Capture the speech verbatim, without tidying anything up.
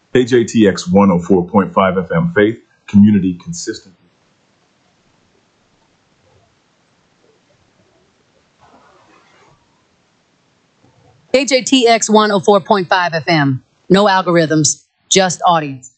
K J T X one oh four point five F M, Faith, community consistent. K J T X one oh four point five F M. No algorithms, just audience.